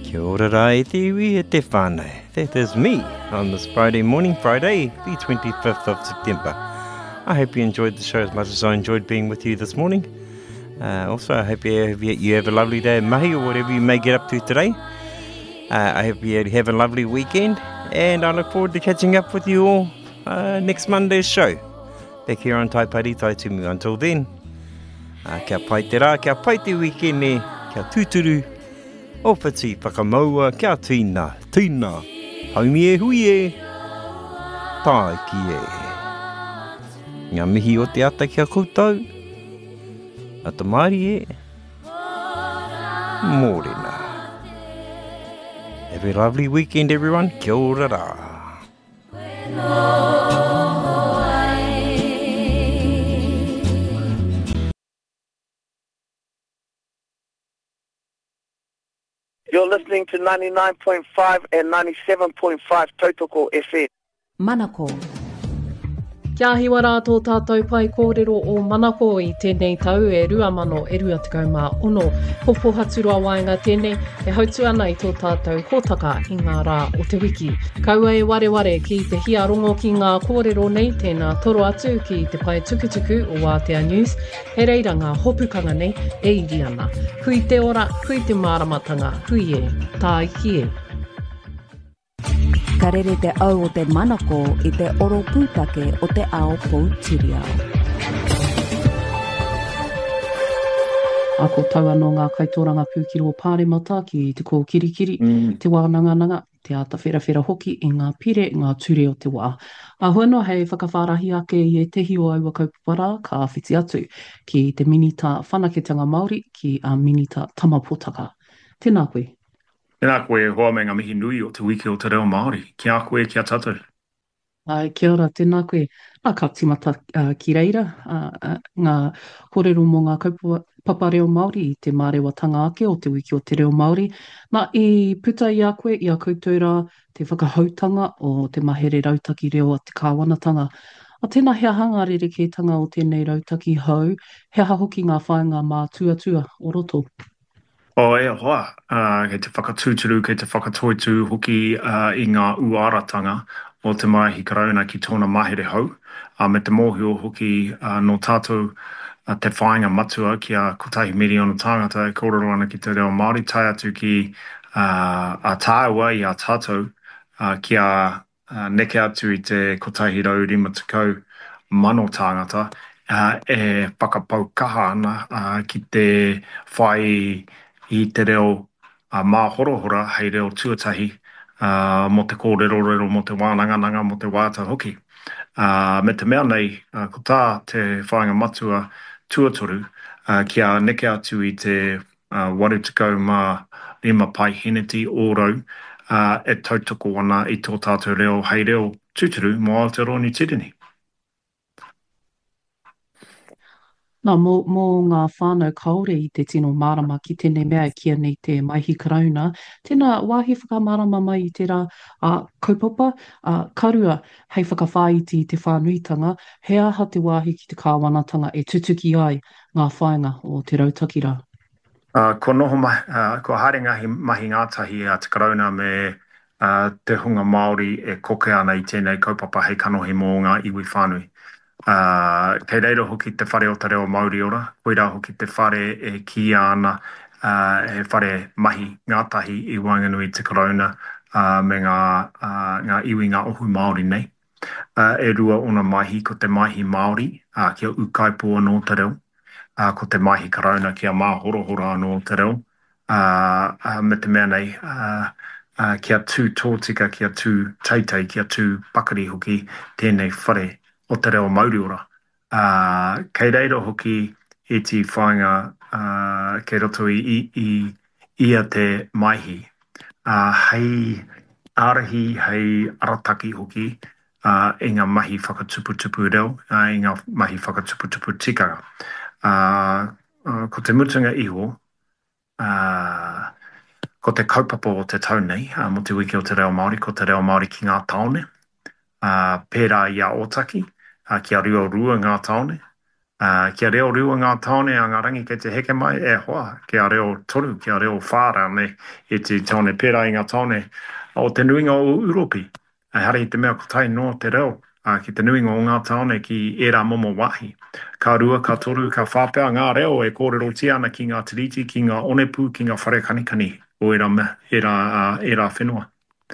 Kia ora rā e te iwi e te whānau. That is me on this Friday morning, Friday, the 25th of September. I hope you enjoyed the show as much as I enjoyed being with you this morning. Also, I hope you have a lovely day mahi or whatever you may get up to today. I hope you have a lovely weekend, and I look forward to catching up with you all next Monday's show. Back here on Taipari Taitumu. Until then, kia pai te rā, kia pai te weekend, kia tūturu, o whiti whakamaua, kia tīna, haumi e hui e, tai ki e. Ngā mihi o te ata kia koutou, ata maari e, mōrena. Have a lovely weekend, everyone. Kia ora rā. You're listening to 99.5 and 97.5 Tautoko FM. Manako. Kia hiwa rātō tātou pai kōrero o Manako i tēnei tau e 2026. Hopo haturua waenga tēnei e hautu ana i tō tātou hōtaka i ngā rā o te wiki. Kaua e wareware ki te hiarongo ki ngā kōrero nei tēnā toro atu ki te pai tukutuku o Wātea News. He reira ngā hopukanga nei e iri ana. Hui te ora, hui te māramatanga, hui e, tā iki e. Ka rere te au o te Manako i te oro pūtake o te ao Poutirihau. Ako tau anō ngā kaitoranga pūkiro o Pāremata ki te kō kirikiri, te wānanga, te ata whera hoki i ngā pire, ngā ture o te wā. A huanoa hei whakawhārahi ake i e tehi o aua kaupapara ka whiti atu ki te minita whanaketanga Māori ki a minita tamapotaka. Tēnā koe. Tēnā koe hoa me ngā mihi nui o te wiki o te reo Māori. Kia koe, kia tātou. Kia ora, tēnā koe. Ka timata ki reira. Ngā kōrero mō ngā kaupapa reo Māori i te mārewatanga ake o te wiki o te reo Māori. Nā i puta i a koe, i a koutura te whakahautanga o te mahere rautaki reo a te kāwanatanga. A tēnā hea hanga rerekētanga o tēnei rautaki hau, hea hoki ngā whāinga mā tuatua o roto. O e hoa, kei te whakatūturu, kei te whakatoitu hoki i ngā uaratanga o te mahi karauna ki tōna mahere hau. Me te mōhio hoki no tātou te whāinga matua ki a kotahi miliona tāngata e kōrero ana ki te reo Māori, tai atu ki a tāua i a tātou ki a neke atu i te kotahi rau rima tukau mano tāngata e whakapaukaha ana ki te whai i te reo māhorohora hei reo tuatahi mo te kōrero mo te wānanga mo te wāta hoki. Me te mea nei, ko tā te whāinga matua tuatoru kia neke atu i te waru tukau mā rima pai hineti ōrau e tautoko ana i tō tātou reo hei reo tūturu mo Aotearoa Tirini. Nā, mō ngā whānau kaore i te tino mārama ki tēnei mea kia nei te maihi karauna, tēnā wāhi whakamārama mai i te rā kaupapa, karua hei whakawhāiti i te whānuitanga, he aha te wāhi ki te kāwanatanga e tutuki ai ngā whāinga o te rautaki rā. Ko noho ko haere mahi ngātahi a te karauna me te hunga Māori e koke ana i tēnei kaupapa hei kanohi mō ngā iwi whānui. Kei reira hoki te whare o te reo Māori ora, koira hoki te whare e ki ana he whare mahi ngātahi i Waenganui te karauna me ngā iwi ngā ohu Māori nei. E rua ona mahi ko te mahi Māori kia ukaipo anō te reo, ko te mahi karauna kia māhorohora anō te reo, me te mea nei kia tū tōtika, kia tū teitei, kia tū pakari hoki tēnei whare o te reo Māoriora. Kei reira hoki e ti whāinga kei roto ia te maihi. Hei arahi, hei arataki hoki i ngā mahi whakatuputupu reo, i ngā mahi whakatuputupu tikanga. Ko te mutunga iho, ko te kaupapa o te tau nei, mo te wiki o te reo Māori, ko te reo Māori ki ngā taone, pērā i a otaki, ki a rua ngā taone, Kia reo riua ngā taone a ngā rangi kei te heke mai e hoa, kia reo toru, kia reo whāra me e te taone pērā i ngā taone o te nuinga o Uropi. Hare i te mea kotai no te reo, ki te nuinga o ngā taone ki era momo wahi. Ka rua, ka toru, ka whāpea ngā reo e kōrero ti ana ki ngā tiriti, ki ngā onepu, ki ngā whare kanikani o era whenua.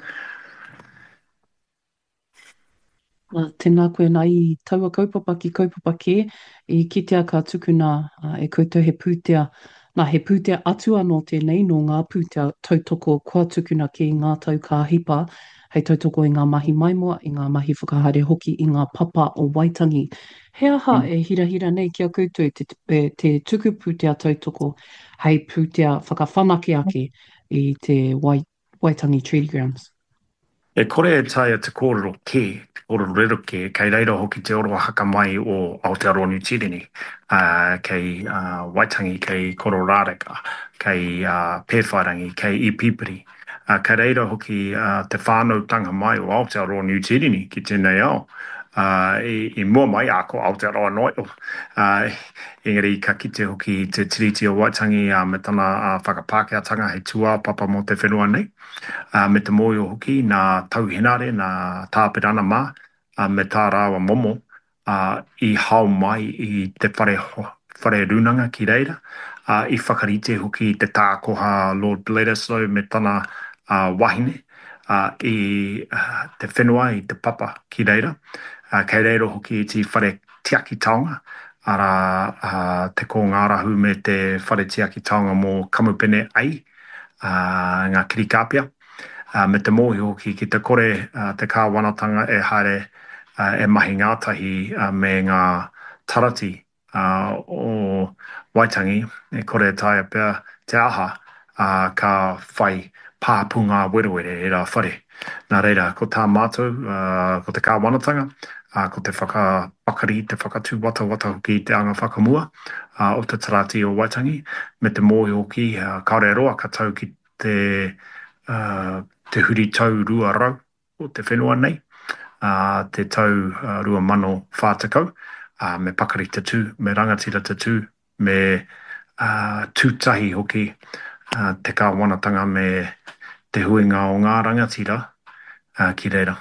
Tēnā koe nā i taua kaupapa ki kaupapa kē, i kitea ka tukuna e koutou he pūtea, nā he pūtea atu anō tēnei no ngā pūtea tautoko kua tukuna ki ngā tau ka hipa, hei tautoko i ngā mahi maimoa, i ngā mahi whakahare hoki, i ngā papa o Waitangi. He aha e hira nei kia koutou te tuku pūtea tautoko, hei pūtea whakawhanake ake i te Waitangi Treaty Grounds. E kore e taia te kōrero ke, te kōrero rero ke, kei reira hoki te oro haka mai o Aotearoa New Zealand, kei Waitangi, kei Kororareka, kei Pēwhairangi, kei Ipipiri. Kei reira hoki te whānau tanga mai o Aotearoa New Zealand ki tēnei ao. I mua mai a ko Aotearoa noi. Engari ka kite hoki te tiriti o Waitangi me tana whakapākeatanga hei tua papa mo te whenua nei. Me te moio hoki nā tauhinare, nā tāpirana mā, me tā rāwa momo i hau mai i te whare runanga ki reira, i whakarite hoki te tākoha Lord Bledisloe me tana wahine, i te whenua i te papa ki reira, kei reira hoki i te whare tiaki taonga, ara te ko ngā rahu me te whare tiaki taonga mō kamupene ai, ngā kirikāpia, me te mohi hoki ki te kore te kāwanatanga e haere e mahi ngātahi me ngā tarati o Waitangi, e kore taia pia te aha ka whai pāpunga werewere e rā whare. Nā reira, ko tā mātou, ko te kāwanatanga, ko te whakapakari, te whakatū wata hoki te anga whakamua o te tarati o Waitangi, me te mohi hoki kaore roa ka tau ki te huri tau rua rau o te whenua nei, te tau rua mano whātakau, me pakari te tū, me rangatira te tū, me tūtahi hoki te kāwanatanga me te huinga o ngā rangatira ki reira.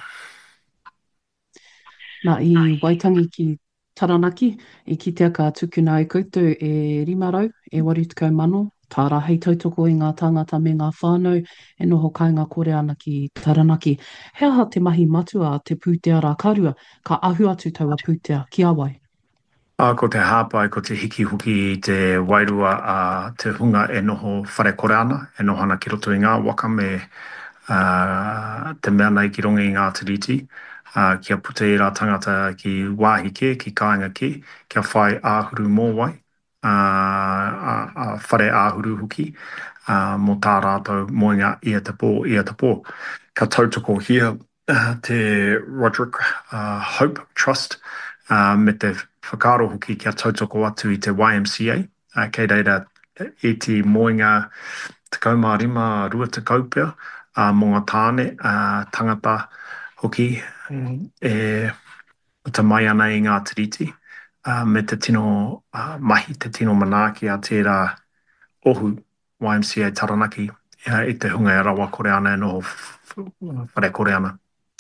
Nā i Waitangi ki Taranaki, i kitea ka tukuna e koutou e 580 mano, tā rā hei tautoko i ngā tāngata me ngā whānau, e noho kāinga kore ana ki Taranaki. He aha te mahi matua te pūtea rā karua, ka ahu atu taua pūtea ki awai? Ko te hāpai, ko te hiki huki i te wairua te hunga e noho whare kore ana, e noho ana ki roto i ngā waka me te mea nei ki rongi i ngā tiriti, kia pute i rā tangata ki wāhi ke, ki kāinga ke, kia whai āhuru mō wai, whare āhuru huki, mō tā rātou moinga ia te pō. Ka tautoko hia te Roderick Hope Trust, me te whakaro huki kia tautoko atu i te YMCA, kei reira i te moinga te kaumārima rua te kaupea, mō ngā tāne tangata hoki e ta mai ana i ngā tiriti, me te tino mahi, te tino manaaki a tērā ohu YMCA Taranaki, i te hunga e rawa kore ana e noho whare kore ana.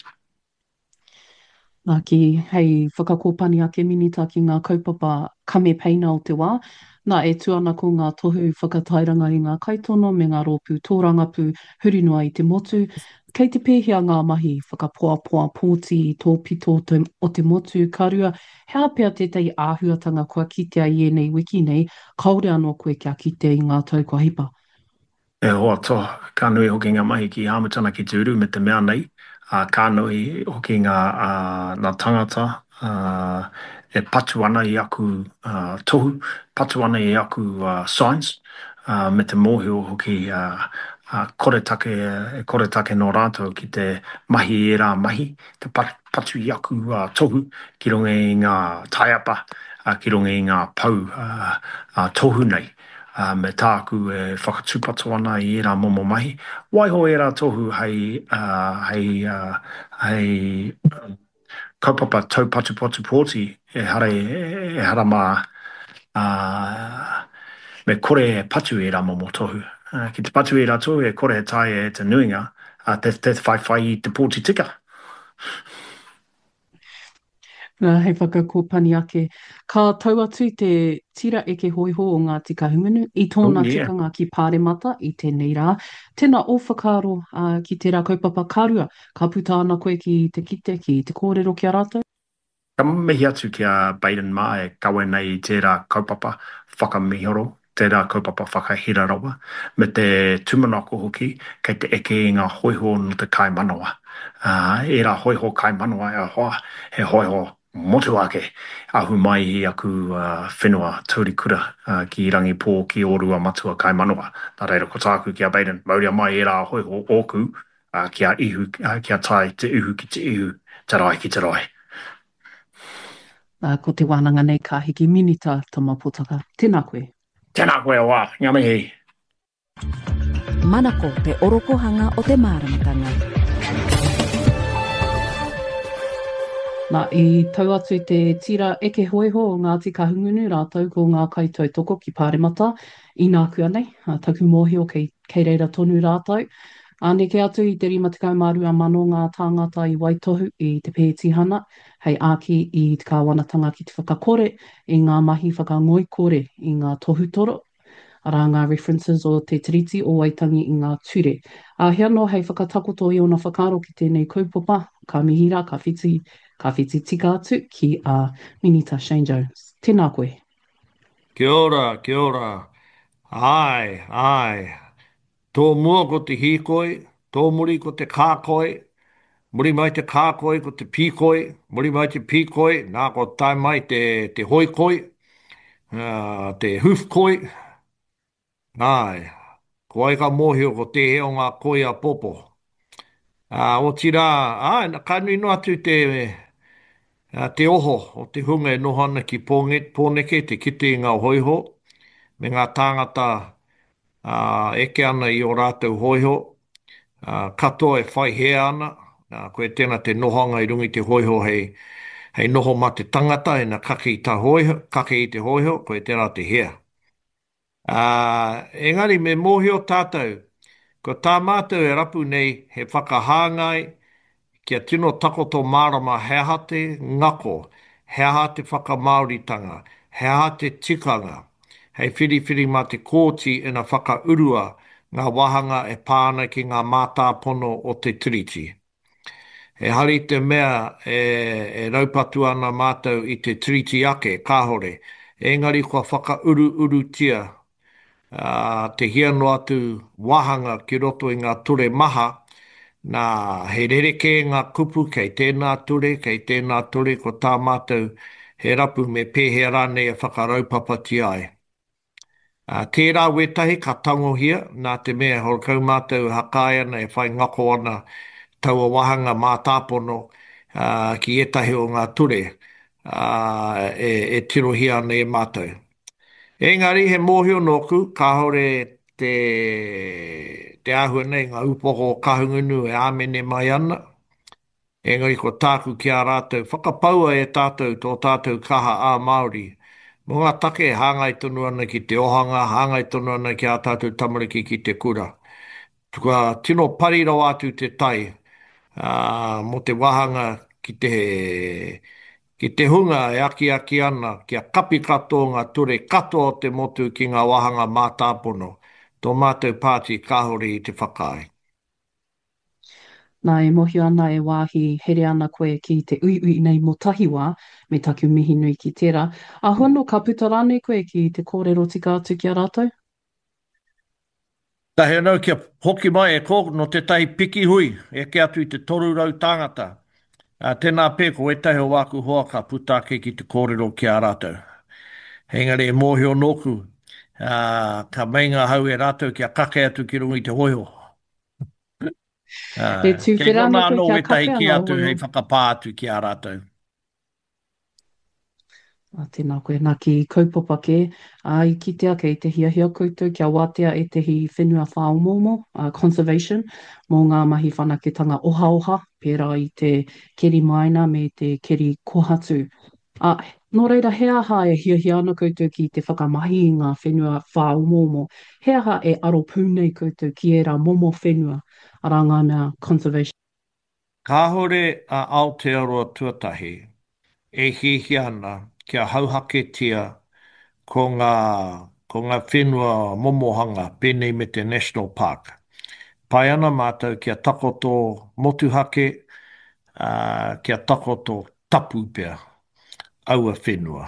Nā ki hei whakakōpani ake minita ki ngā kaupapa kame peina o te wā, nā e tuana ko ngā tohu whakatairanga i ngā kaitono me ngā rōpū tōrangapū hurinua i te motu. Kei te pēhea ngā mahi whakapoapoa pōti i tō pito o te motu karua, hea pia tētai āhuatanga kua kitea i enei wiki nei, kaore anō koe kia kitea i ngā tau kua hipa. E hoa toa, ka nui hoki ngā mahi ki Āmatana ki te uru me te mea nei, ka nui hoki ngā tangata e patu ana i aku tohu, patu ana i aku science, me te mōhio hoki kore take no rātou ki te mahi e rā mahi, te patu i aku tohu, ki ronga i ngā taiapa, ki ronga i ngā pau tohu nei. Me tāku e whakatūpato ana i era momo mahi. Waiho e rā tohu hei kaupapa tau patu pōti e hara mā Me kore e patu e rā momo tohu. Ki te patu e rā tohu e kore e tai e te nuinga, te whai I te pōti tika. Hei whakakōpani ake. Ka tau atu te tira eke hoiho o ngā tika hungunu i Oh, tōna yeah. tikanga ki Pāremata i tēnei rā. Tēnā o whakaaro ki tērā kaupapa kārua. Ka puta ana koe ki te kite, ki te kōrero ki a rātou. Ka mihi atu ki a Baden Mā e kawe nei I tērā kaupapa whakamihoro, tērā kaupapa whakahira rawa, me te tumanako hoki, kei te eke I ngā hoiho no te kai manawa. E rā hoiho kai manawa e hoa, he hoiho motu ake, ahu mai I aku whenua taurikura ki rangi pō ki orua matua kai manawa. Nā reira ko tāku ki a Baden, mauria mai e rā hoiho oku ki a ihu, ki a tai te ihu ki te ihu, te rai ki te rai. Ko te wānanga nei ka hiki minita tama potaka. Tēnā koe. Tēnā koe wā, ngā mihi. Manako te orokohanga o te māramatanga. Nā, I tau atu te tira eke hoiho o ngā tika hungunu rātou ko ngā kaitau toko ki Pāremata. I nā kua nei, taku mōhio kei reira tonu rātou. Aneke atu I te 52 mano ngā tāngata I Waitohu I te pētihana, hei āki I te kāwanatanga ki te whakakore, I ngā mahi whakangoikore I ngā tohutoro, ara ngā references o te tiriti o Waitangi I ngā ture. Hea no hei whakatakoto I ona whakaro ki tēnei kaupapa, ka mihira, ka whiti tika atu ki a Minita Shane Jones. Tēnā koe. Kia ora, kia ora. Ai, ai. Tō mua ko te hīkoi, tō muri ko te kākoi, muri mai te kākoi ko te pīkoi, muri mai te pīkoi, nā ko tai mai te hoikoi, te hufkoi. Ai, ko ai ka mōhio ko te heo ngā koi a popo. O tira, ka nui no atu te oho o te hunga e nohana ki pōneke, te kite I ngā hoiho, me ngā tāngata eke ana I o rātou hoiho, katoa e whai hea ana, koe tēnā te nohanga I rungi te hoiho hei noho ma te tangata, e na kake I te hoiho, koe tēnā te hea. Engari me mōhio tātou, ko tā mātou e rapu nei he whakahāngai, kia tino takoto mārama hea te ngako, hea te whakamauritanga, hea te tikanga, hei whiriwhiri mā te kōti e na whakaurua ngā wahanga e pāna ki ngā mātāpono o te tiriti. He hari te mea e raupatu ana mātou I te tiriti ake, kāhore, engari kua whakauru tia te hiano atu wahanga ki roto I ngā ture maha, nā he rereke ngā kupu kei tēnā ture ko tā mātou he rapu me pēhea rānei e whakaraupapa ti ai. Tērā wetahi ka tangohia, nā te mea horkau mātou hakai ana e whai ngako ana taua wahanga mātāpono ki etahi o ngā ture e tirohia ana e mātou. Engari he mōhio noku, ka hore te ahua nei ngā upoko o kahungunu e āmene mai ana. Engari ko tāku ki a rātou, whakapaua e tātou tō tātou kaha a Māori. Mō ngā take e hāngai tonu ana ki te ohanga, hāngai tonu ana ki a tātou tamariki ki te kura. Tukua tino parirau atu te tai, mo te wahanga ki te hunga e aki ana, kia kapi katoa ngā ture katoa o te motu ki ngā wahanga mātāpono, tō mātou pāti kāhore I te whakaai. Nā e mohi ana e wāhi here ana koe ki te ui nei mo tahiwa, me taku mihi nui ki tērā. A hono ka puta rānei koe ki te kōrero tika atu ki a rātou? Tahi anau kia hoki mai e kō no te tahi piki hui, e ke atu I te toru rau tāngata. Tēnā pē ko e tahi o wāku hoa ka puta ake ki te kōrero ki a rātou. Engari e mōhio nōku, ka meinga hau e rātou kia kake atu ki rungi te hoiho. Kei kona anō e tahi ki atu hei whakapā atu ki a rātou. Tēnā koe, nā ki kaupapa ke, I kitea kei te hiahia koutou kia wātea e tehi whenua whaomomo, conservation, mō ngā mahi whanaketanga oha, pērā I te keri maina me te keri kohatu. Nō reira, he aha e hiahia ana koutou ki te whakamahi i ngā whenua whāumomo. He aha e aro pūnei koutou ki e rā momo whenua a rā ngā mea conservation. Kāhore a Aotearoa tuatahi e hiahia ana kia hauhaketia ko ngā whenua momohanga pēnei me te National Park. Pai ana mātou kia takoto motuhake, kia takoto tapu pea, aua whenua.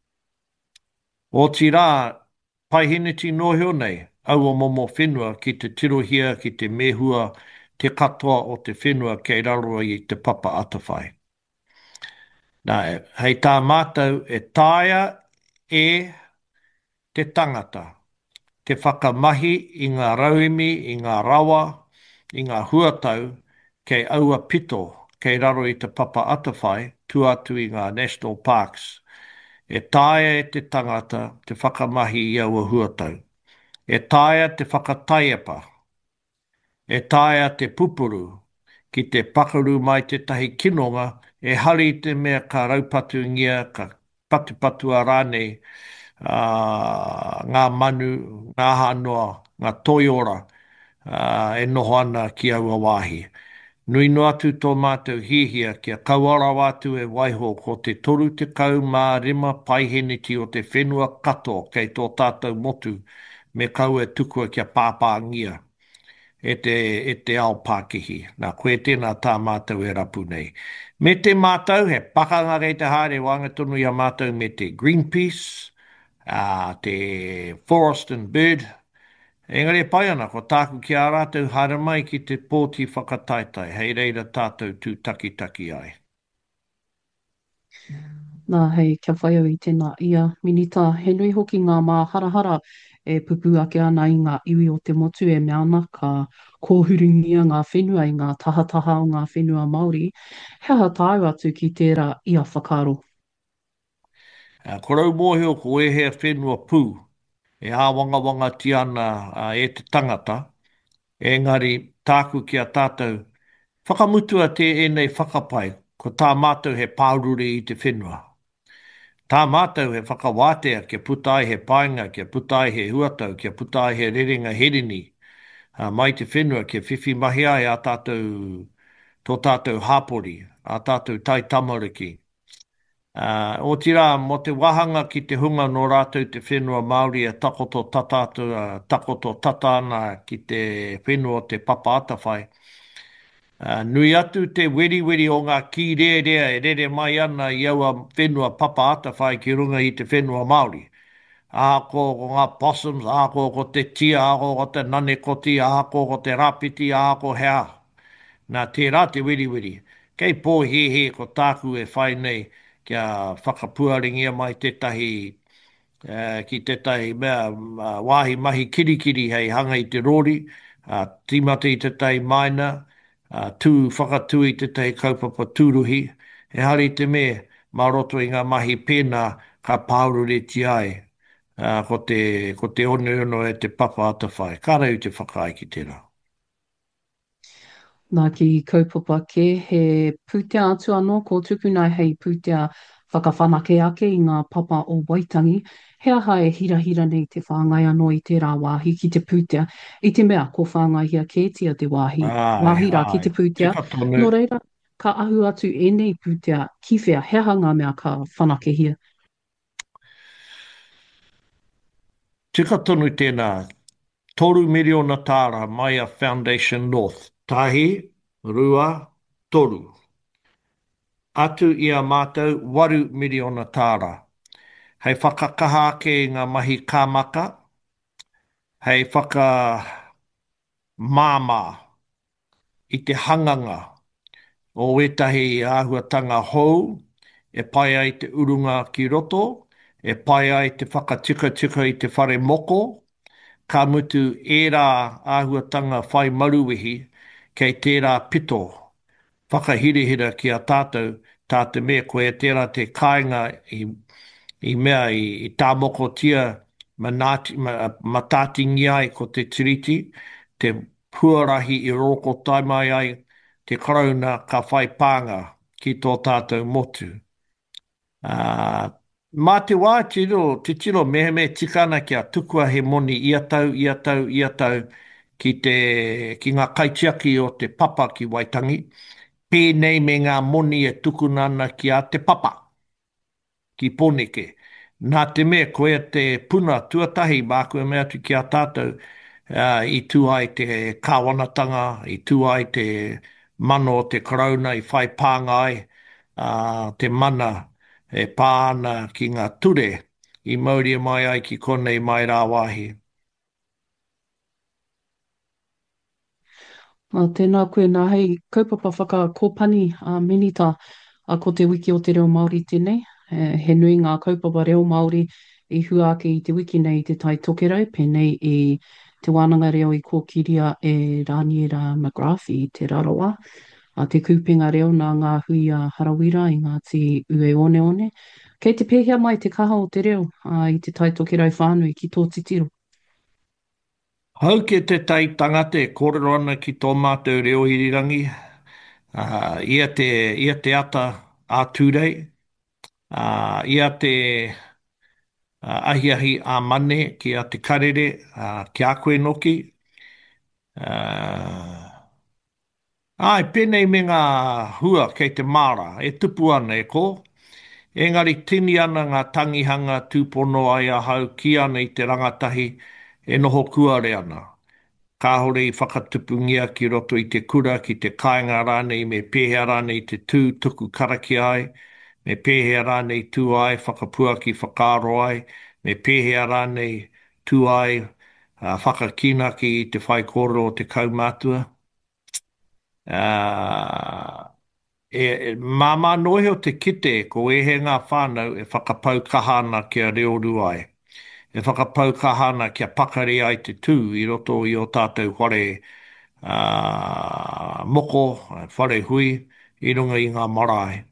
O ti rā, pai hiniti nohio nei, aua momo whenua ki te tirohia, ki te mehua, te katoa o te whenua kei raroa i te papa atawhai. Nā, hei tā mātou e tāia e te tangata, te whakamahi i ngā rauemi, i ngā rawa, i ngā huatau, kei aua pito, kei raro i te papa atawhai, tu atu i ngā National Parks. E tāia e te tangata, te whakamahi i aua huatau. E tāia te whakataiapa. E tāia te pupuru, ki te pakaru mai te tahi kinonga, e hari te mea ka raupatu ngia, ka patupatu a rānei, ngā manu, ngā hanoa, ngā toiora, e noho ana ki aua wāhi. Nui no atu tō mātou hihia kia kauara wātu e waiho ko te toru te kau mā rima paiheniti o te whenua kato kei tō tātou motu me kau e tukua kia pāpāngia e te ao Pākihi. Nā koe tēnā tā mātou e rapu nei. Me te mātou he pakanga rei te haere wanga tonu i a mātou me te Greenpeace, te Forest and Bird. Engari pai ana, ko tāku ki a rātou hara mai ki te pōti whakataitai, hei reira tātou tū taki ai. Nā, hei, kia whai au i tēnā ia minita. He nui hoki ngā mā harahara e pupu ake ana i ngā iwi o te motu e mea ana ka kōhurungia ngā whenua i ngā tahataha o ngā whenua Māori. He aha tāu atu ki tērā ia whakaro. Korau mōhio ko e hea whenua pū, e ā wanga ti ana e te tangata, engari tāku ki a tātou whakamutua te enei whakapai, ko tā mātou he pāurure i te whenua. Tā mātou he whakawātea kia putai he painga, kia putai he huatau, kia putai he rerenga herini, mai te whenua kia whiwhi mahi ai a tātou, tō tātou hāpori, a tātou tai tamariki. O tira, mo te wahanga ki te hunga no rātou te whenua Māori e takoto tatana ki te whenua te papa atawhai. Nui atu te weri o ngā ki rea e rere mai ana i aua whenua papa atawhai ki runga i te whenua Māori. Ako ko ngā possums, ako ko te tia, ako ko te nanekoti, ako ko te rapiti, ako hea. Nā tērā te weri. Kei pō he ko tāku e whai nei kia whakapuaringia mai tētahi ki tētahi mea wāhi mahi kirikiri hei hanga i te rori, tīmata i tētahi maina, whakatū i tētahi kaupapa tūruhi, e hari te me mā roto i ngā mahi pēnā ka pāurure ti ai ko te ono e te papa atawhai. Kā rau te whakaai ki tērā? Nā ki kaupapa ke he pūtea atu anō, ko tuku nai hei pūtea whakawhanake ake i ngā papa o Waitangi. He aha e hira nei te whāngai anō i tērā wāhi ki te pūtea. I te mea, ko whāngai kētia te wāhi. Wāhi rā ki te pūtea. Nō reira, ka ahu atu e nei pūtea ki whea, he aha ngā mea ka whanake hia. Tika tonu tēnā, 3 miliona tāra Maya Foundation North. Tahi, rua, toru. Atu i a mātou 8 miliona tāra. Hei whakakaha ake i ngā mahi kāmaka. Hei whaka māmā i te hanganga o etahi āhuatanga hou, e pai ai te urunga ki roto, e pai ai te whakatika i te whare moko, ka mutu ērā āhuatanga whai maruwihi kei tērā pito, whakahirihira ki a tātou, tātou mea koe tērā te kāinga i mea i tā moko tia matātingi ai ko te tiriti, te puarahi i roko taimai ai, te karauna ka whai pānga ki tō tātou motu. Mā te wā, te tiro meheme tikana kia tukua he moni ia tau ki ngā kaitiaki o te papa ki Waitangi. Pēnei me ngā moni e tukunana ki a te papa ki Pōneke. Nā te mea koe te puna tuatahi mā koe mea tu ki a tātou i tu ai te kāwanatanga, i tu ai te mano o te karauna i whai pāngai, te mana e pāna ki ngā ture i mauria mai ai ki konei mai rā wāhi. Tēnā koe nā hei kaupapa whakakōpani minita ko te wiki o te reo Māori tēnei. He nui ngā kaupapa reo Māori i hua ake i te wiki nei i te tai tokerau, pēnei i te wānanga reo i kōkiria e Raniera McGrath i te raroa. Te kūpinga reo nā ngā hui a Harawira i ngā ti ue one one. Kei te pēhea mai te kaha o te reo i te tai tokerau whānui ki tō titiro. Hau ke te tai tangata e kōrero ana ki tō mātou reo irirangi, ia te ata ātūrei, ia te ahiahi a mane ki a te karere ki a koe noki. Ai, pēnei me ngā hua kei te māra, e tupu ana e ko. Engari tini ana ngā tangihanga tūpono ai a hau ki ana i te rangatahi e noho kuare ana. Kāhore i whakatupungia ki roto i te kura ki te kāinga rānei me pēhea rānei te tū tuku karaki ai, me pēhea rānei tū ai whakapua ki whakaaro ai, me pēhea rānei tū ai whakakina ki te whai kōrero o te kaumātua. Māma noe o te kite ko e he ngā whānau e whakapau kahana kia reo ruai. E whakapau kahana kia pakari ai te tū i roto i o tātou whare moko, whare hui, i runga i ngā marae.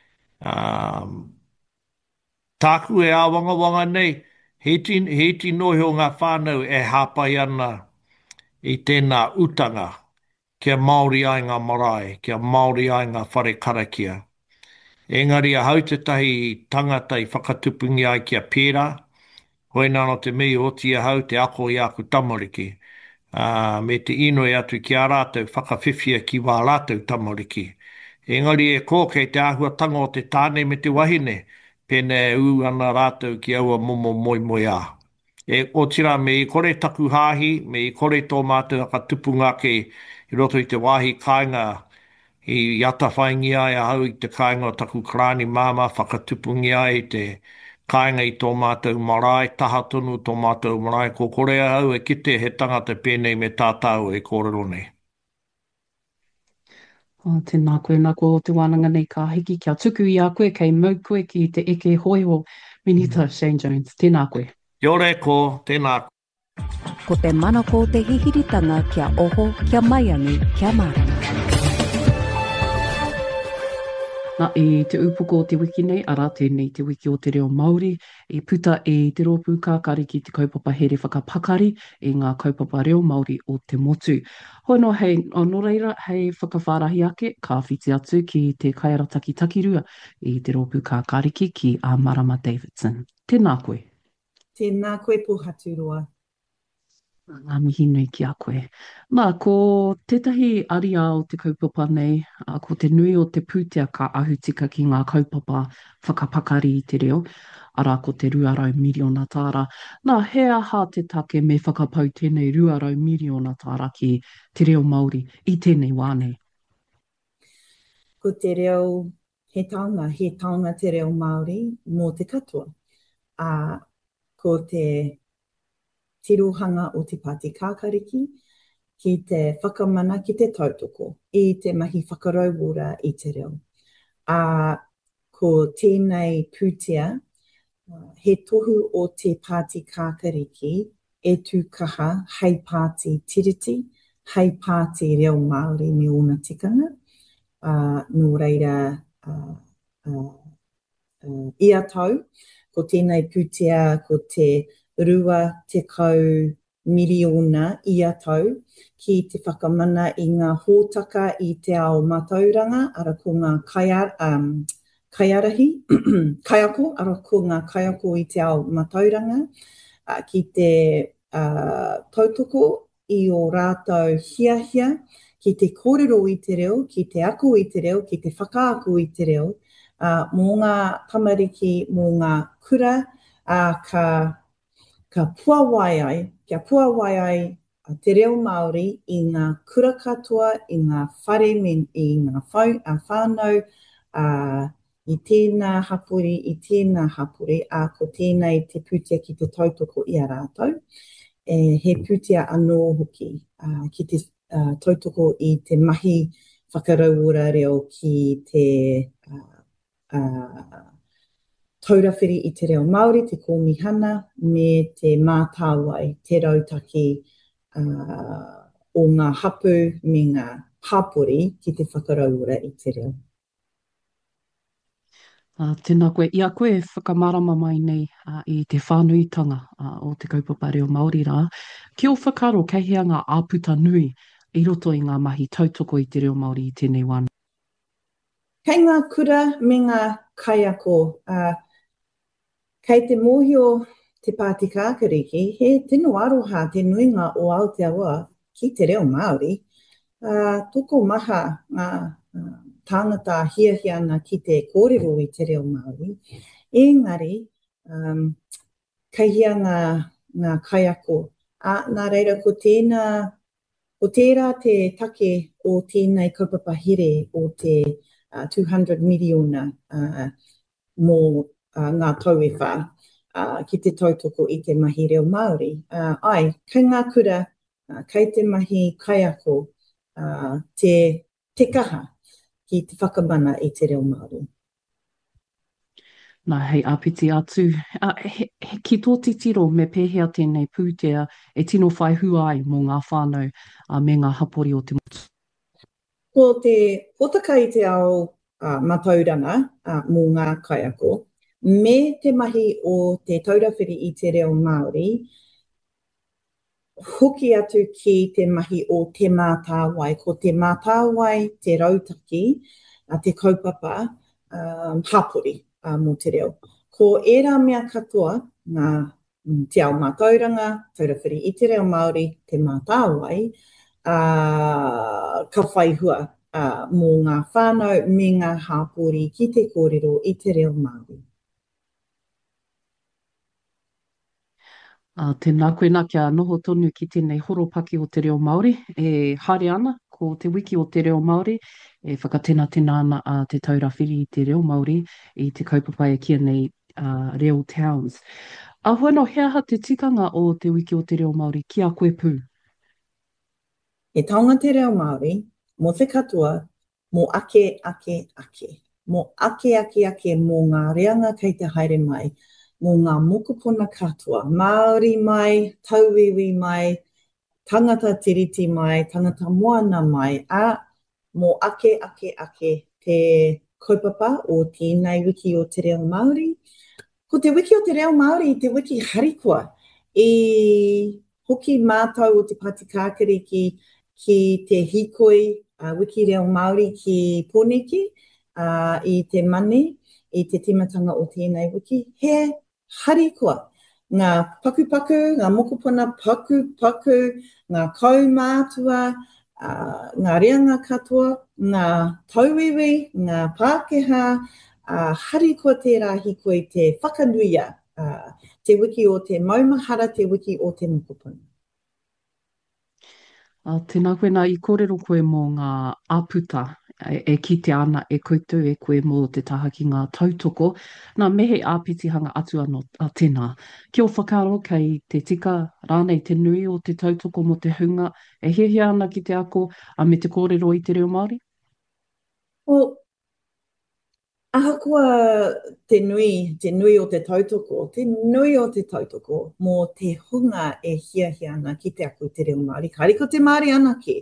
Tāku e āwanga nei, he iti noe o ngā whānau e hāpai ana i tēnā utanga, kia Māori ai ngā marae, kia Māori ai ngā whare karakia. Engari a hau te tahi tangata i whakatupungi ai kia pērā, hoi nāno te mei o tia hau te ako i aku tamariki, me te inoe atu ki a rātou whakawhiwhia ki wā rātou tamariki. Engari e kō kei te āhuatanga o te tāne me te wahine, pēnā e ū ana rātou ki aua momo moi moi a. E o tira me i kore taku hāhi, me i kore tō mātou aka tupunga ke i roto i te wāhi kāinga i ata whaingi ai a hau i te kāinga o taku krāni māma, whakatupungi ai i te kāinga i tō mātou marae, taha tonu tō mātou marae, ko kore a hau e kite he tangata pēnei me tātāu e kōrero nei. Tēnā koe nā ko te wānanga nei ka hiki kia tuku i a koe kei mau koe ki te eke hoiho minita Shane Jones. Tēnā koe. Kia ora ko, tēnā koe. Ko te mana ko te hihiritanga kia oho, kia maiangi, kia marama. Nā, i te upuko o te wiki nei, ara tēnei te wiki o te reo Māori, i puta e te rōpū kākari ki te kaupapa here whakapakari i ngā kaupapa reo Māori o te motu. Hoi no hei, no reira, hei whakawhārahi ake, ka whiti atu ki te kaiarataki takirua i te rōpū kākariki ki a Marama Davidson. Tēnā koe. Tēnā koe Pōhaturoa. Ngā mihi nui ki a koe. Nā, ko tētahi aria o te kaupapa nei, ko te nui o te pūtea ka ahutika ki ngā kaupapa whakapakari i te reo, ara ko te 200 miliona tāra. Nā, he aha te take me whakapau tēnei 200 miliona tāra ki te reo Māori i tēnei wāne? Ko te reo he taonga te reo Māori mō te katoa. Ko te tirohanga o te Pāti Kākariki, ki te whakamana ki te tautoko, i te mahi whakarauora i te reo. Ko tēnei pūtea, he tohu o te Pāti Kākariki e tūkaha hei Pāti Tiriti, hei Pāti Reo Māori me ona tikanga, nō reira ia tau, ko tēnei pūtea, ko te rua te kau miliona ia tau ki te whakamana i ngā hōtaka i te ao matauranga, ara ko ngā kaiarahi, kaiako, ko ngā kaiako i te ao matauranga, ki te tautoko i o rātou hiahia, ki te kōrero i te reo, ki te ako i te reo, ki te whakaako i te reo, mō ngā tamariki, mō ngā kura, ka puawai ai, te reo Māori i ngā kura katoa, i ngā whare, i ngā whānau, i tēnā hapuri, ko tēnei te pūtea ki te tautoko i a rātou. He pūtea anō hoki ki te tautoko i te mahi whakarauora reo ki te taurawhiri i te reo Māori, te kōmihana, me te mātāwai, te rautaki o ngā hapu me ngā pāpori ki te whakarauora i te reo. Tēnā koe, ia koe whakamārama mai nei i te whānuitanga o te kaupapa reo Māori rā. Ki o whakaro kei hea ngā āputa nui i roto i ngā mahi tautoko i te reo Māori i tēnei wāna. Kei ngā kura me ngā kaiako, kei te mōhio te Pāti Kākariki, he tino aroha te nuinga o Aotearoa ki te reo Māori. Toko maha ngā tāngata hiahiana ki te kōrero i te reo Māori. Engari, kei hea ngā kaiako. Nā reira, ko tērā te take o tēnei kaupapa here o te 200 miliona mō ngā tauewha ki te tautoko i te mahi reo Māori. Kei ngā kura, kei te mahi kaiako, te kaha ki te whakamana i te reo Māori. Nā, hei āpiti atu. Ki tō titiro me pēhea tēnei pūtea e tino whai huai mō ngā whānau me ngā hapori o te motu. Ko te hotaka i te ao matauranga mō ngā kaiako, me te mahi o te taurawhiri i te reo Māori, hoki atu ki te mahi o te mātāwai. Ko te mātāwai, te rautaki, te kaupapa, hapori mō te reo. Ko ērā mea katoa, te ao mātauranga, taurawhiri i te reo Māori, te mātāwai, ka whaihua mō ngā whānau me ngā hapori ki te kōrero i te reo Māori. Tēnā koe nā kia noho tonu ki tēnei horopaki o te reo Māori. E haere ana ko te wiki o te reo Māori, e whakatena ana te taurawhiri i te reo Māori i te kaupapa e kia nei reo towns. Ahua no hea te tikanga o te wiki o te reo Māori ki a koe pū? E taonga te reo Māori, mō te katoa, mō ake. Mō ake mō ngā reanga kei te haere mai, mō ngā mokopuna katoa, Māori mai, tauiwi mai, tangata tiriti mai, tangata moana mai, mō ake te kaupapa o tēnei wiki o te reo Māori. Ko te wiki o te reo Māori, te wiki harikoa, i hoki mātau o te Pāti Kākariki ki te hikoi wiki reo Māori ki Pōneke, i te mane, i te timatanga o tēnei wiki, he harikoa. Ngā pakupaku, ngā mokopuna paku, ngā kaumātua, ngā reanga katoa, ngā tauiwi, ngā Pākehā, harikoa tērā hikoi te whakanuia, te wiki o te maumahara, te wiki o te mokopuna. Tēnā koe nā i kōrero koe mō ngā āputa e kite ana e koutou e koe mō te taha ki ngā tautoko. Nā mehe āpitihanga atu anō tēnā. Kia o whakaro kei te tika rānei te nui o te tautoko mo te hunga e hihia ana ki te ako me te kōrero i te reo Māori? Ahakoa te nui o te tautoko, mō te hunga e hiahia ana ki te ako te reo Māori. Kariko te Māori anake.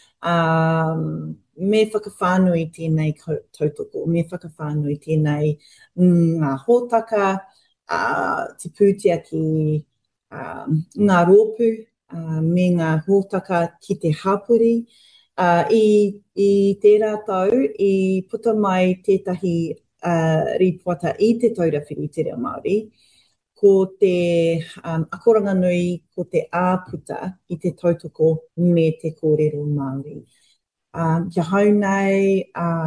Me whakawhānui tēnei tautoko, me whakawhānui tēnei ngā hōtaka, te pūtea ki ngā rōpū, me ngā hōtaka ki te hapuri. I tērā tau, i puta mai tētahi ripoata i te taurawhiri te reo Māori, ko te akoranga nui, ko te āputa i te tautoko me te kōrero Māori. Kia hau nei,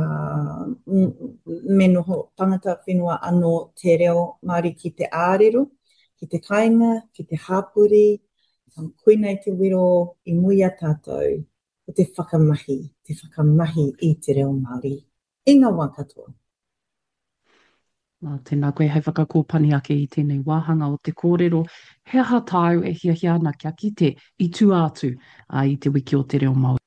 me noho tangata whenua anō te reo Māori ki te ārero, ki te kāinga, ki te hāpuri, koe nei te wiro i muia tātou, o te whakamahi i te reo Māori. I ngā wā katoa. Tēnā koe hei whakakōpani ake i tēnei wāhanga o te kōrero. He aha tāu e hia ana kia kite i tū atu i te wiki o te reo Māori.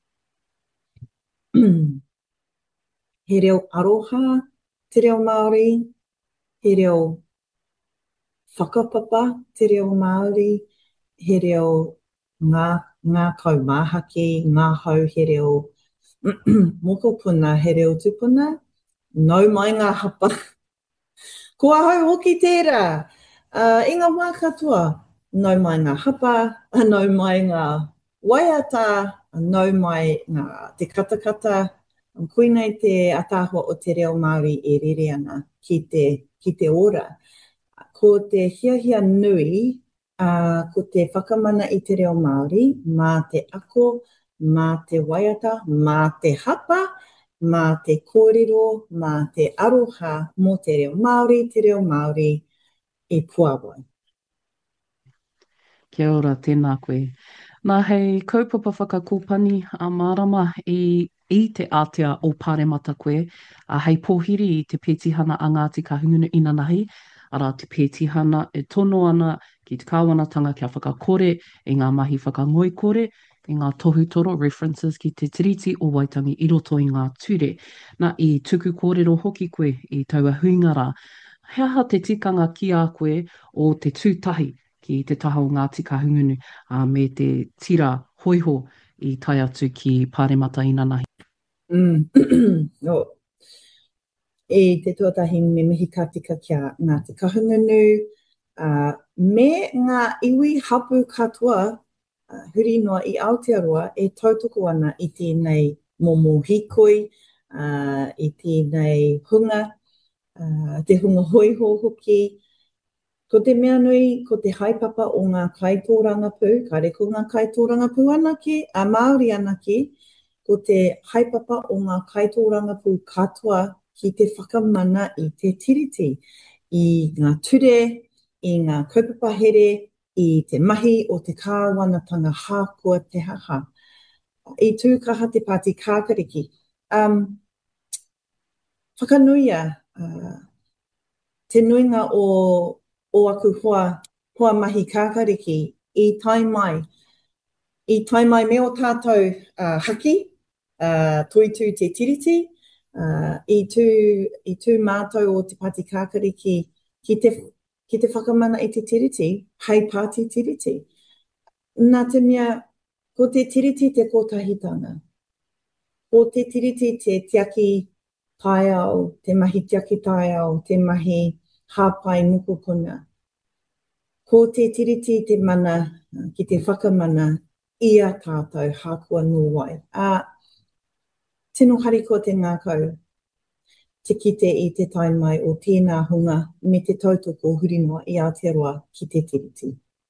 He reo aroha te reo Māori, he reo whakapapa te reo Māori, he reo ngā kaumāhaki, ngā hau he reo mokopuna, he reo tupuna, nau mai ngā hapa. Kua hau hoki tērā, i ngā wā katoa, nau mai ngā hapa, nau mai ngā waiata, nau mai ngā te katakata, koe nei te atahua o te reo Māori e rere ana ki te ora. Ko te hiahia nui, ko te whakamana i te reo Māori, mā te ako, mā te waiata, mā te hapa, mā te kōrero, mā te aroha mō te reo Māori e puawai. Kia ora, tēnā koe. Nā hei kaupapa whakakōpani a mārama i te ātea o Pāremata koe, a hei pōhiri i te pētihana a Ngāti Kahungunu Inanahi, ara te pētihana e tono ana ki te kāwanatanga kia whakakore, i ngā mahi whakangoi kore, i ngā tohutoro references ki te tiriti o Waitangi i roto i ngā ture. Nā i tuku kōrero hoki koe i taua huingara, he aha te tikanga ki a koe o te tūtahi ki te taha o Ngāti Kahungunu me te tira hoiho i tai atu ki Pāremata Inanahi. E te tuatahi me mihi katika kia Ngāti Kahungunu, me ngā iwi hapu katoa, huri noa i Aotearoa e tautoko ana i tēnei momo hikoi, i tēnei hunga, te hunga hoiho hoki. Ko te mea nui, ko te haipapa o ngā kaitōrangapū, ka reko ngā kaitōrangapū anake, a Māori anake, ko te haipapa o ngā kaitōrangapū katoa ki te whakamana i te tiriti, i ngā ture, i ngā kaupapa here, i te mahi o te kāwanatanga hākua te haha. I tūkaha te Pāti Kākariki. Whakanuia, te nuinga o aku hoa mahi kākariki i tai mai me o tātou haki, toitū te tiriti, i tū mātou o te Pāti Kākariki ki te whakamana i te tiriti, hei pāti tiriti. Nā te mea, ko te tiriti te kotahitanga. Ko te tiriti te tiaki tai au, te mahi tiaki tai au, te mahi hāpai mukupuna. Ko te tiriti te mana, ki te whakamana, ia tātou hākua nuai. Tino hariko te ngākau, te kite i te taimai o tēnā hunga me te tautoko hurinoa i Aotearoa ki te tiriti.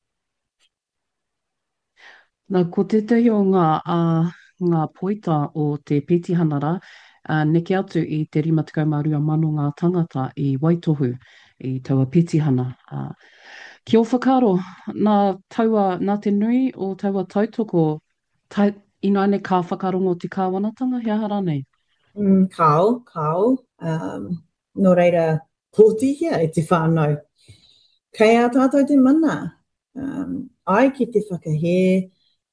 Nā, ko te tei o ngā poita o te pētihanara, neke atu i te 52,000 ngā tangata i Waitohu i taua pētihana. Ki o whakaro, nā te nui o taua tautoko, inaine ka whakarongo te kāwanatanga, he aha rānei? Kao. Nō reira, pōtihia e te whānau. Kei a tātou te mana. Ai ki te whakahe,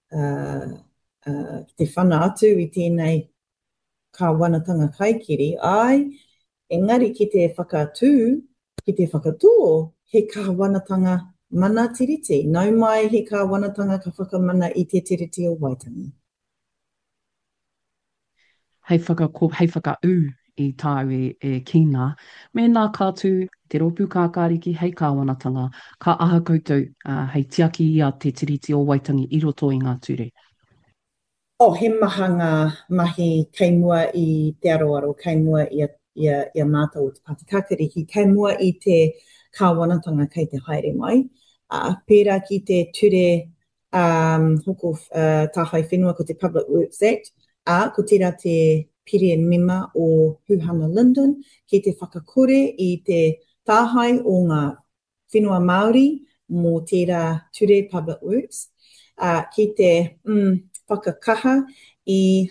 te whana atu i tēnei kāwanatanga kaikiri. Ai, engari ki te whakatū, ki te whakatō, he kāwanatanga mana tiriti. Nau mai he kāwanatanga ka whakamana i te tiriti o Waitangi. Hei whakau i tāu e kina. Me nā kātū, te ropu kākāriki, hei kāwanatanga, ka aha koutou hei tiaki ia te tiriti o Waitangi i roto i ngā ture. He maha ngā mahi kei mua i te aroaro, kei mua i ia mātou o te Pāti Kākariki, kei mua i te kāwanatanga kei te haere mai. Pērā ki te ture hoko tāwhai whenua ko te Public Works Act, ko tērā te pire mema o Huhana Lyndon, ki te whakakore i te tāhai o ngā whenua Māori mō tērā ture Public Works, ki te whakakaha i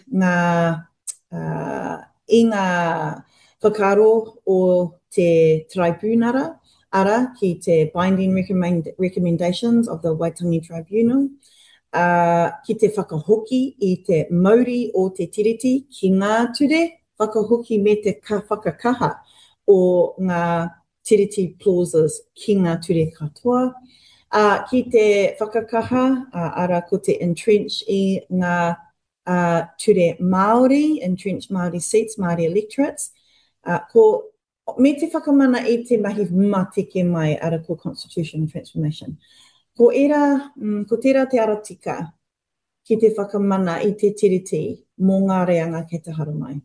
ngā whakaro o te tribunara, ara ki te binding recommendations of the Waitangi Tribunal, ki te whakahoki i te mauri o te tiriti ki ngā ture, whakahoki me te whakakaha o ngā tiriti clauses ki ngā ture katoa. Ki te whakakaha, ara ko te entrench i ngā ture Māori, entrench Māori seats, Māori electorates, me te whakamana i te mahi matike mai ara ko Constitutional Transformation. Ko tērā te aratika ki te whakamana i te tiriti mō ngā reanga kei te hara mai.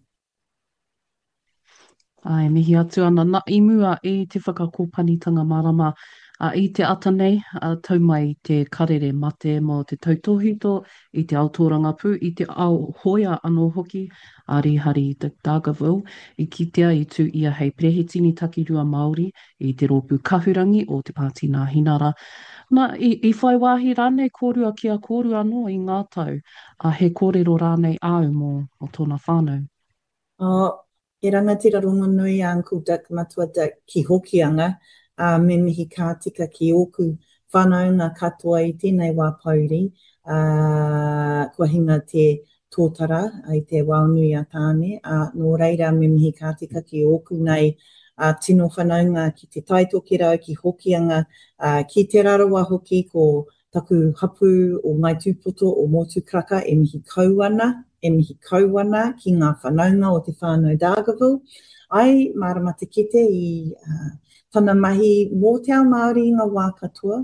Ai, mihi atu ana. Na imua i te whakakōpanitanga marama i te ata nei, tau mai te karere mate mo te tautohito, i te autoranga pū, i te ao hoia anō hoki, Arihari i te Dargaville, i kitea i tū ia hei prehitini takirua Māori i te rōpū kahurangi o te Pāti Ngā Hinara. Nā, i whai wāhi rānei kōrua kia kōrua anō i ngā tau, he kōrero rānei au mō tōna whānau. E rangatira rongo nui a Uncle Dick, Matua Dick, ki hokianga, me mihi kā tika ki oku whanau ngā katoa i tēnei wā pauri, kua hinga te tōtara i te waunui a tāne, nō reira me mihi kā tika ki oku nei tino whanaunga ki te taitokera, ki hokianga, ki te rarawa hoki ko taku hapu o ngai tūpoto o Motu Kraka e mihi kauana ki ngā whanaunga o te whānau Dargaville. Ai, marama te kite i tana mahi mō te ao Māori i ngā wā katoa.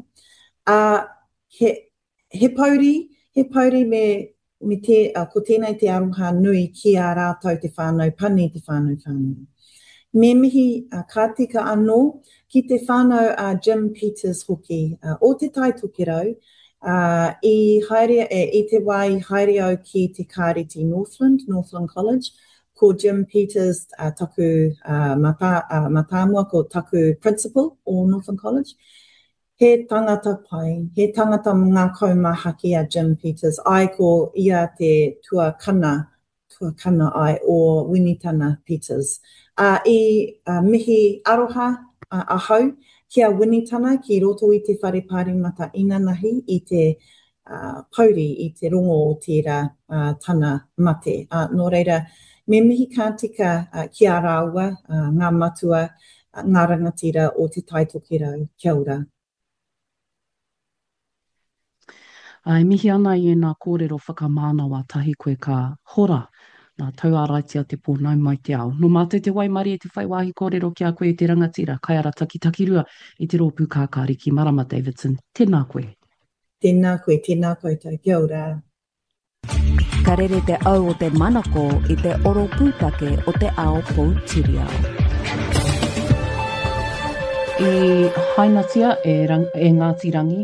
He pauri me ko tēnei te aroha nui ki a rātou te whānau pani, te whānau. Me mihi kā tika anō ki te whānau Jim Peters hoki o te taitokero, i te wai haere au ki te kāreti Northland College, ko Jim Peters taku matāmua ko taku principal o Northland College. He tangata pai, he tangata ngā kaumahaki a Jim Peters, ai ko ia te tuakana ai o Winitana Peters. I mihi aroha ahau kia Winitana ki roto i te whare pārimata inanahi i te pauri i te rongo o tērā tana mate. Nō reira, me mihi kā tika ki a rāua, ngā matua, ngā rangatira o te taitokera. Kia ora. Ai, mihi ana i nā kōrero whakamānawa tahi koe ka hora nā tau āraitia te pōnau mai te ao. No mātou te waimari e te whaiwahi kōrero ki a koe i te rangatira, kai ara takirua i te rōpū kākāriki Marama Davidson. Tēnā koe. Tēnā koe, tēnā koutou. Kia ora. Ka rere te au o te manako i te oro pūtake o te ao Poutireo. I hainatia e Ngātirangi,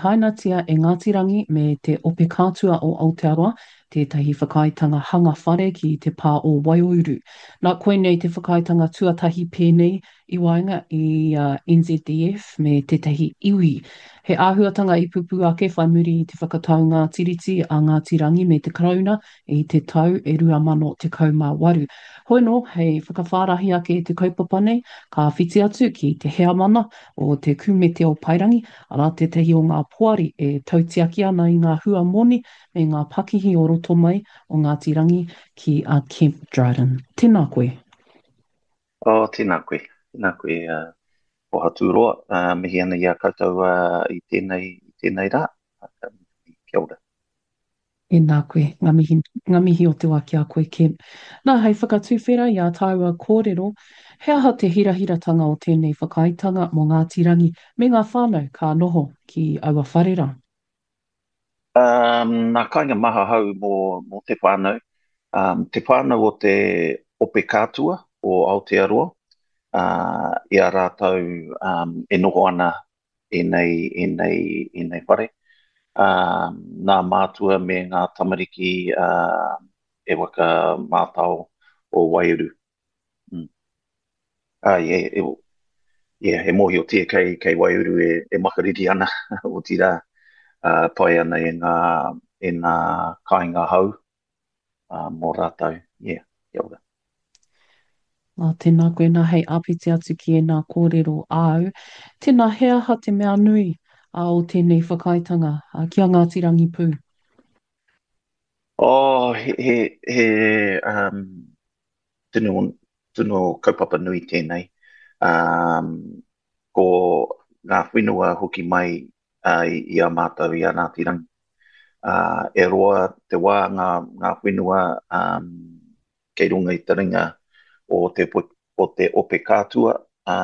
me te ope kātua o Aotearoa, tētahi whakaitanga hanga whare ki te pā o Waiuru. Nā koe nei te whakaitanga tuatahi pēnei i wainga i NZDF me tētahi iwi. He āhuatanga i pupu ake whai muri i te whakatau ngā tiriti a Ngātirangi me te karauna i te tau e 2018. Hoi no, hei whakawhārahi ake te kaupapa nei, ka whiti atu ki te hea mana o te kumete o Pairangi, ara tētahi o ngā poari e tautiaki ana i ngā hua moni me ngā pakihi o roto mai o Ngātirangi ki a Kemp Dryden. Tēnā koe. Tēnā koe. O haturoa, mihi ana i a koutou i tēnei rā. Kia ora. Nā koe, ngā mihi o te wā ki a koe, Kemp. Nā, hei whakatūwhera i a tāua kōrero, he aha te hirahiratanga o tēnei whakaitanga mō Ngātirangi me ngā whānau ka noho ki aua wharera? Nā kainga maha hau mō te whānau. Te whānau o te ope kātua, o Aotearoa, ia rātou e noho ana e nei whare. Nā mātua me ngā tamariki e waka mātau o Waiuru. He mohi o tia kei Waiuru e makariri ana o tira pai ana e ngā kāinga hau mō rātou. Kia ora. Tēnā koe nā hei āpiti atu ki e nā kōrero āu. Tēnā hea ha te mea nui o tēnei whakaitanga kia Ngāti Rangi Pū. Tino kaupapa nui tēnei. Ko ngā whenua hoki mai i a mātou i a Ngāti Rangi. E roa te wā ngā whenua kei runga i taringa o te ope kātua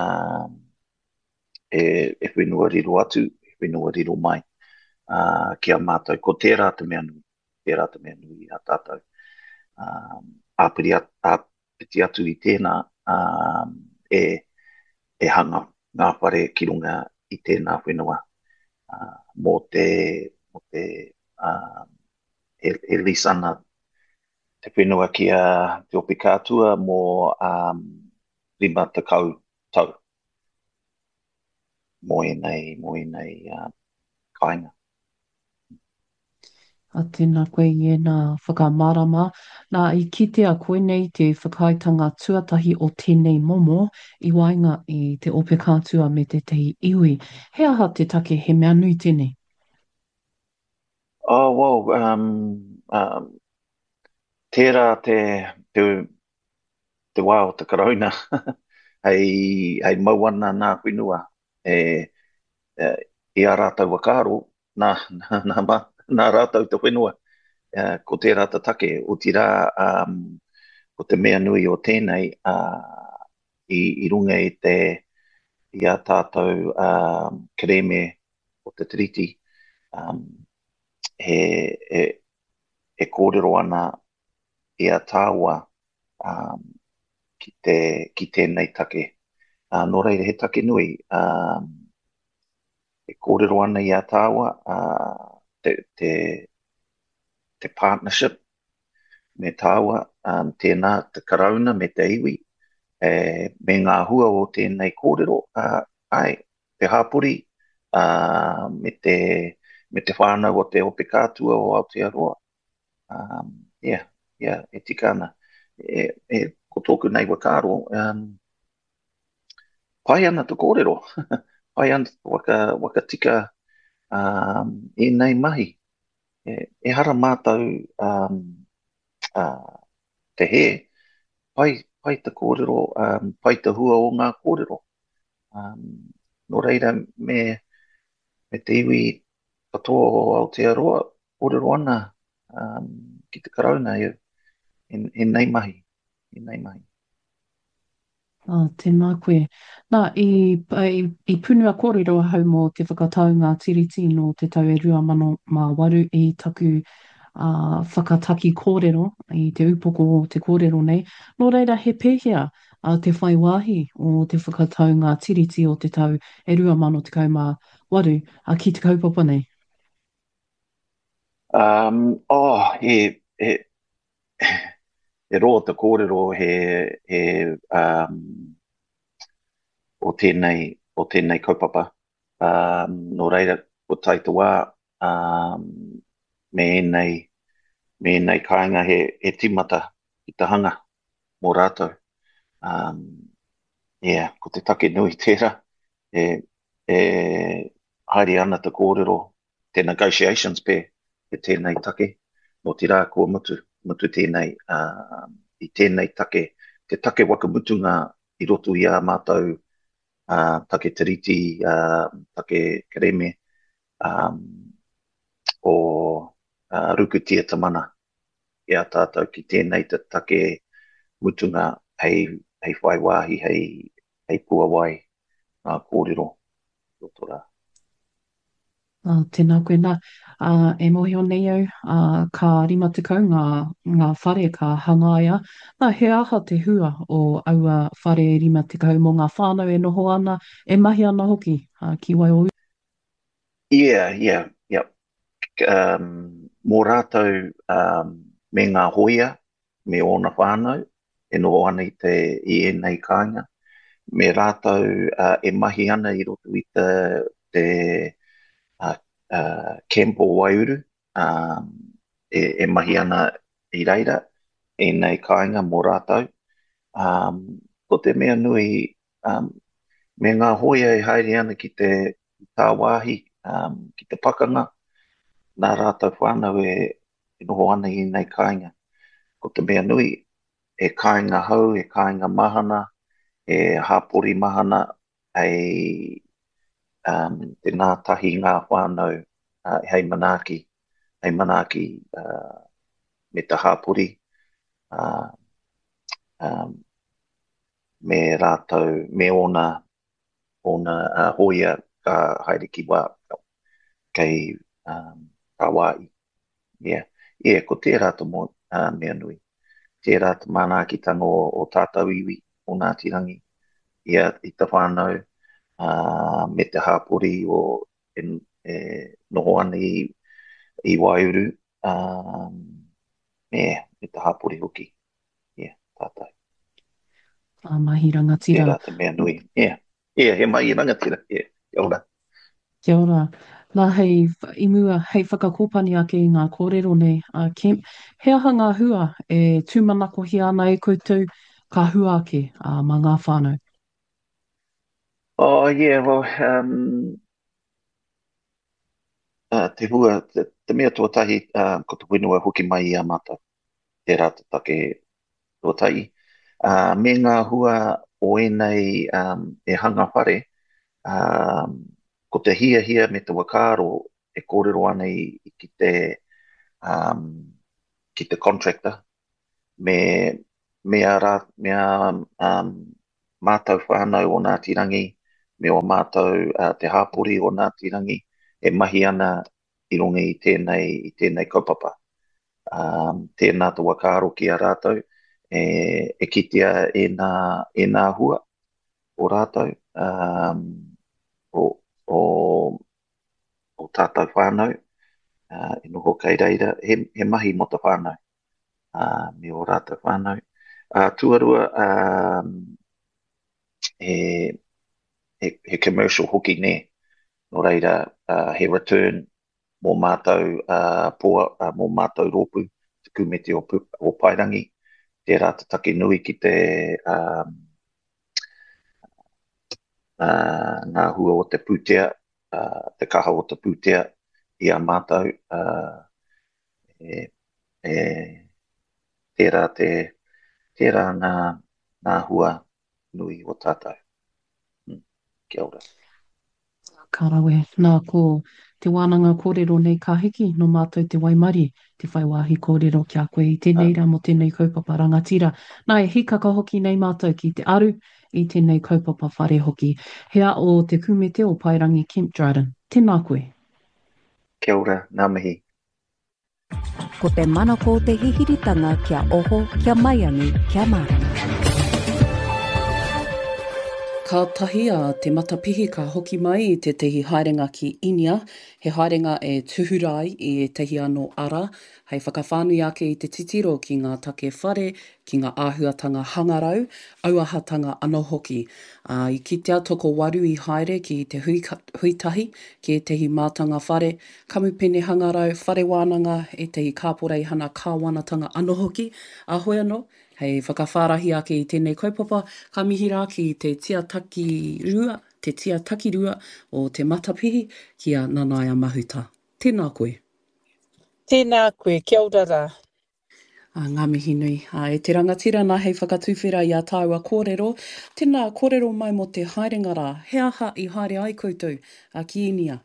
e whenua riro atu, e whenua riro mai ki a mātou. Ko tērā te mea nui a tātou. Āpiti atu i tēnā e hanga ngā whare ki runga i tēnā whenua. Mō te e lisana te whenua ki a te ope kātua mō 5 takau tau. Mō e nei kāinga. Tēnā koe i e nā whakamārama. Nā i kitea koe nei te whakaitanga tuatahi o tēnei momo i wainga i te ope kātua me te tehi iwi. He aha te take he mea nui tēnei? Tērā te wā o te karauna hei mauana nā whenua i a rātau wakaro nā rātau te whenua ko tērā te take o tira ko te mea nui o tēnei i runga i a tātou kereme o te tiriti e kōrero ana i a tāua ki tēnei take. Nō reira he take nui, e kōrero ana i a tāua te partnership me tāua, tēnā te karauna me te iwi, me ngā hua o tēnei kōrero, te hāpuri, me te whānau o te ope kātua o Aotearoa. E tika ana. Ko tōku nei wakaro, pai ana te kōrero, pai ana waka tika i nei mahi. E hara mātou te he, pai te kōrero, pai te hua o ngā kōrero. Nō reira me te iwi katoa o Aotearoa, kōrero ana ki te karauna e nei mahi. Tēnā koe. Nā, i punua kōrero hau mō te whakataunga tiriti no te tau e 2008 i taku whakataki kōrero i te upoko o te kōrero nei. Nō reira he pēhea te whai wāhi o te whakataunga tiriti o te tau e 2008 ki te kaupapa nei. E roa te kōrero o tēnei kaupapa. Nō reira, ko taita wā, me nei kāinga he timata i te hanga mō rātou. Ko te take nui tērā, haere ana te kōrero, te negotiations pē, e tēnei take, no te rā kua mutu tēnei, i tēnei take, te take wakamutunga i roto i a mātou, take tiriti, take kereme, o rukutia tamana, i a tātou ki tēnei te take mutunga hei whai wāhi, hei pua wai, ngā kōrero, roto rā. Tēnā koe nā. E mohio nei au, ka 50 ngā whare ka hangaia. Nā, he aha te hua o aua whare 50 mō ngā whānau e noho ana, e mahi ana hoki ki Waiō. Yeah. Mō rātou me ngā hoia, me ōna whānau, e noho ana i ēnei kāinga. Me rātou e mahi ana i roto i te Kempo Waiuru, e mahi ana i reira, ēnei kāinga mō rātou. Ko te mea nui, me ngā hoia e haere ana ki te tāwāhi, ki te pakanga, nā rātou whānau e noho ana i nei kāinga. Ko te mea nui, e kāinga hau, e kāinga mahana, e hāpori mahana, ai te nā tahi ngā whānau hei manaki me te hāpori, me rātou, me ona hoia ka haere ki wā kei Hawaii. Ko te rātou mea nui. Te rātou mānakitanga o tātou iwi o Ngāti Rangi. I te whānau me te hāpori o noho ana i Waiuru. Me te hāpori hoki. Tātou. Mahi rangatira. Te rātou mea nui. He mahi rangatira. Kia ora. Kia ora. Nā hei imua, hei whakakōpani ake i ngā kōrero nei, Kemp, he aha ngā hua e tūmanako hi ana e koutou ka hua ake mā ngā whānau? Te hua, te mea tuatahi, ko te whenua hoki mai i a mata, te rātou take tuatahi. Me ngā hua o enei e hanga whare, ko te hia me te wakaro e kōrero ana ki te contractor, mea mātou whānau o Ngāti Rangi, me o mātou te hāpori o Ngāti Rangi, e mahi ana i runga i tēnei kaupapa. Tēnā te wakaro ki a rātou, e kitea e nā hua o rātou, o tātou whānau, e noho kei reira, he mahi mo te whānau, me o rātou whānau. Tuarua, he commercial hoki ne, no reira, he return mō mātou mō mātou rōpu, te kumete o Pairangi, te rātou take nui ki te ngā hua o te pūtea, te kaha o te pūtea i a mātou, tērā ngā hua nui o tātou. Kia ora. Karawe, nā ko te wānanga kōrero nei ka hiki no mātou te waimari, te whaiwāhi kōrero kia koe i tēnei rā mo tēnei kaupapa rangatira. Nā e hikaka hoki nei mātou ki te aru i tēnei kaupapa whare hoki. Hea o te kumete o Pairangi Kemp Dryden. Tēnā koe. Kia ora, ngā mihi. Ko te manako te hihiritanga kia oho, kia maiangi, kia marama. Ka tahi a te matapihi ka hoki mai i te tehi haerenga ki Inia. He haerenga e tuhurai i e tehi anō ara. Hei whakawhānui ake i te titiro ki ngā take whare, ki ngā āhuatanga hangarau, auahatanga anō hoki. I kitea toko waru i haere ki te huitahi, ki e tehi mātanga whare, kamupene hangarau, whare wānanga, e tehi kāporei hana kāwanatanga anō hoki. A hoi anō, hei whakawhārahi ake i tēnei kaupapa, ka mihira ki te tia taki rua o te matapihi ki a Nanaia Mahuta. Tēnā koe. Tēnā koe, kia ora rā. Ngā mihi nui. E te rangatira nā hei whakatuwhera i a tāua kōrero. Tēnā kōrero mai mo te haerenga rā. He aha i haere ai koutou ki Inia?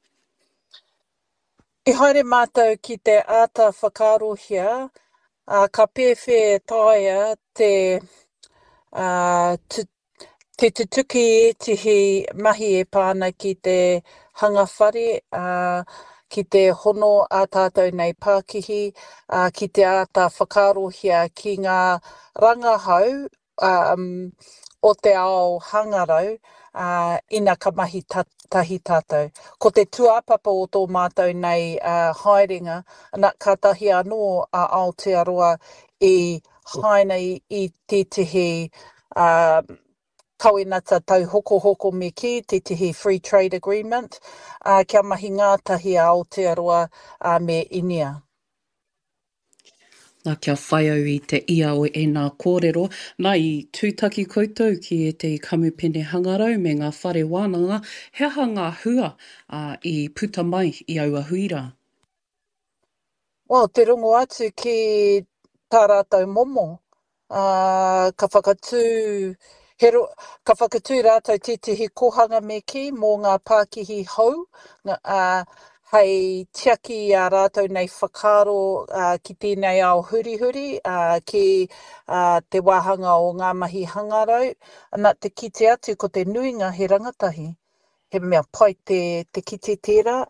I haere mātou ki te āta whakarohia, ka pēwhe tāia Te tutuki e tihi mahi e pāna ki te hangawhare, ki te hono a tātou nei Pākihi, ki te ata whakarohia ki ngā rangahau o te ao hangarau, ina ka mahi tahi tātou. Ko te tuapapa o tō mātou nei haerenga, ana ka tahi anō a Aotearoa i haina i tētihi kawinata tau hoko me ki, tētihi Free Trade Agreement, kia mahi ngātahi a Aotearoa me Inia. Nā kia whai au i te ia o e nā kōrero. Nā i tūtaki koutou ki e te kamupene hangarau me ngā whare wānanga. Hea ngā hua i puta mai i aua huira? Well, te rongo atu ki tā rātou momo. Ka whakatū rātou tētihi kohanga me ki mō ngā Pākihi hou. Hei tiaki a rātou nei whakaro ki tēnei ao hurihuri ki te wāhanga o ngā mahi hangarau. Ana te kite atu ko te nuinga he rangatahi. He mea pai te kite tērā.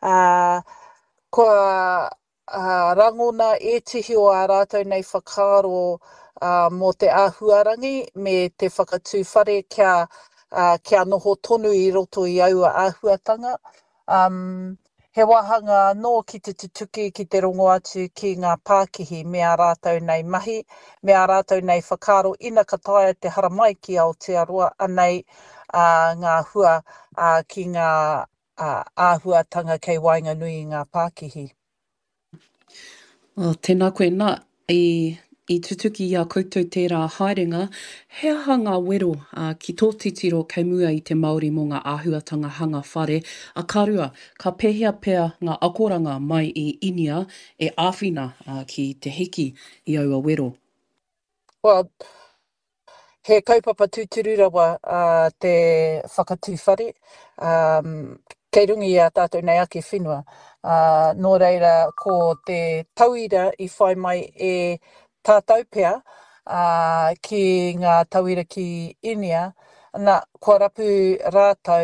Kua rangona e tihi o a rātou nei whakaro mō te āhuarangi me te whakatū whare kia noho tonu i roto i aua āhuatanga. He wahanga nō ki te tutuki ki te rongo atu ki ngā Pākihi me a rātou nei mahi, me a rātou nei whakaro ina ka taia te haramai ki Aotearoa anei ngā hua ki ngā āhuatanga kei Wainganui i ngā Pākihi. Tēnā koe nā, i tutuki i a koutou tērā haerenga, hea ngā wero ki tō titiro kei mua i te Māori mō ngā āhuatanga hanga whare, a karua, ka pehea pea ngā akoranga mai i Inia e āwhina ki te hiki i aua wero. Well, he kaupapa tūturu rawa te whakatū whare, kei rungi a tātou nei ake whenua. Nō reira, ko te tauira i whai mai e tātou pea ki ngā tauira ki Inia, kua rapu rātou